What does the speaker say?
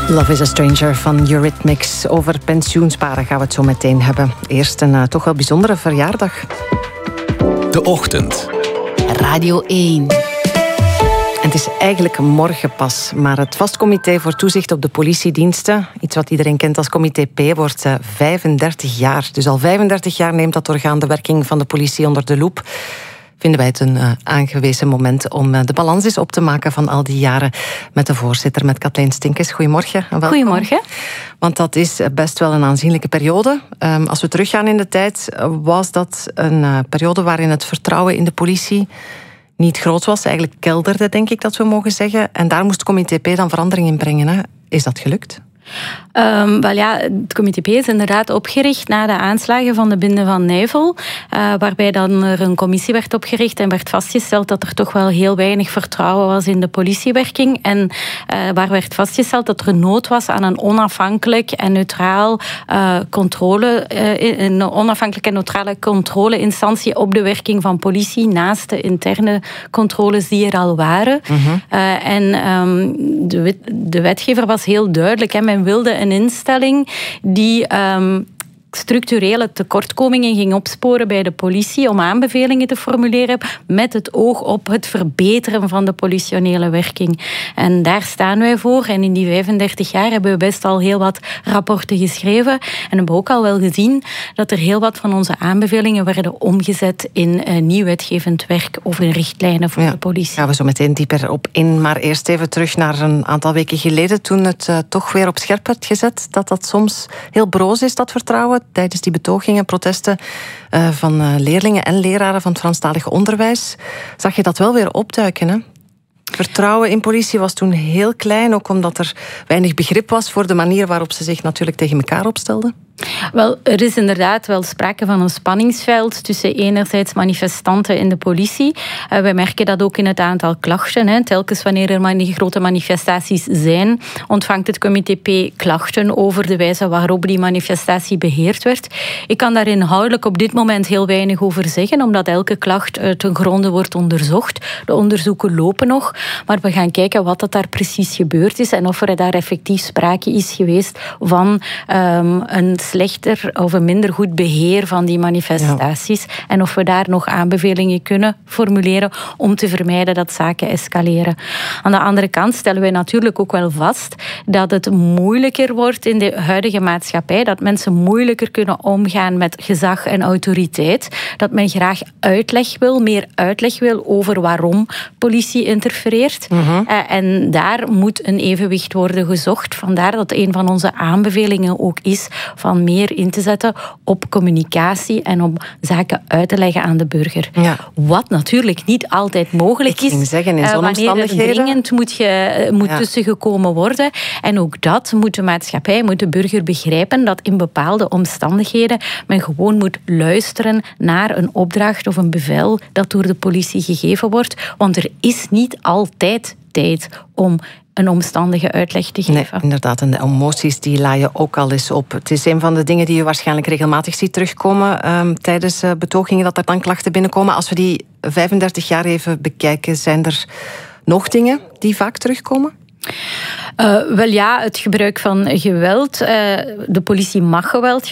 Love is a Stranger van Eurythmics. Over pensioensparen gaan we het zo meteen hebben. Eerst een toch wel bijzondere verjaardag. De Ochtend. Radio 1. En het is eigenlijk morgen pas, maar het Vastcomité voor Toezicht op de Politiediensten, iets wat iedereen kent als Comité P, wordt 35 jaar. Dus al 35 jaar neemt dat orgaan de werking van de politie onder de loep. Vinden wij het een aangewezen moment om de balans eens op te maken van al die jaren met de voorzitter, met Kathleen Stinkes. Goedemorgen en welkom. Goedemorgen. Want dat is best wel een aanzienlijke periode. Als we teruggaan in de tijd, was dat een periode waarin het vertrouwen in de politie niet groot was. Eigenlijk kelderde, denk ik dat we mogen zeggen. En daar moest Comité P dan verandering in brengen. Hè? Is dat gelukt? Het Comité P is inderdaad opgericht na de aanslagen van de Binde van Nijvel, waarbij dan er een commissie werd opgericht en werd vastgesteld dat er toch wel heel weinig vertrouwen was in de politiewerking en waar werd vastgesteld dat er nood was aan een onafhankelijk en neutrale controleinstantie op de werking van politie naast de interne controles die er al waren. De wetgever was heel duidelijk. Men wilde een instelling die structurele tekortkomingen ging opsporen bij de politie om aanbevelingen te formuleren met het oog op het verbeteren van de politionele werking. En daar staan wij voor. En in die 35 jaar hebben we best al heel wat rapporten geschreven en hebben ook al wel gezien dat er heel wat van onze aanbevelingen werden omgezet in nieuw wetgevend werk of in richtlijnen voor de politie. Gaan we zo meteen dieper op in, maar eerst even terug naar een aantal weken geleden toen het toch weer op scherp werd gezet dat soms heel broos is, dat vertrouwen, tijdens die betogingen, protesten van leerlingen en leraren van het Franstalig onderwijs. Zag je dat wel weer opduiken, hè? Vertrouwen in politie was toen heel klein, ook omdat er weinig begrip was voor de manier waarop ze zich natuurlijk tegen elkaar opstelden. Wel, er is inderdaad wel sprake van een spanningsveld tussen enerzijds manifestanten en de politie. Wij merken dat ook in het aantal klachten. Telkens wanneer er grote manifestaties zijn, ontvangt het Comité P klachten over de wijze waarop die manifestatie beheerd werd. Ik kan daar inhoudelijk op dit moment heel weinig over zeggen, omdat elke klacht ten gronde wordt onderzocht. De onderzoeken lopen nog, maar we gaan kijken wat dat daar precies gebeurd is en of er daar effectief sprake is geweest van een slechter of een minder goed beheer van die manifestaties. Ja. En of we daar nog aanbevelingen kunnen formuleren om te vermijden dat zaken escaleren. Aan de andere kant stellen wij natuurlijk ook wel vast dat het moeilijker wordt in de huidige maatschappij, dat mensen moeilijker kunnen omgaan met gezag en autoriteit, dat men graag meer uitleg wil over waarom politie interfereert. En daar moet een evenwicht worden gezocht. Vandaar dat een van onze aanbevelingen ook is van meer in te zetten op communicatie en om zaken uit te leggen aan de burger. Ja. Wat natuurlijk niet altijd mogelijk is. In zo'n wanneer er dringend moet tussengekomen worden. En ook dat moet de maatschappij, moet de burger begrijpen, dat in bepaalde omstandigheden men gewoon moet luisteren naar een opdracht of een bevel dat door de politie gegeven wordt. Want er is niet altijd tijd om een omstandige uitleg te geven. Nee, inderdaad. En de emoties die laaien ook al eens op. Het is een van de dingen die je waarschijnlijk regelmatig ziet terugkomen tijdens betogingen, dat er dan klachten binnenkomen. Als we die 35 jaar even bekijken, zijn er nog dingen die vaak terugkomen? Het gebruik van geweld. De politie mag geweld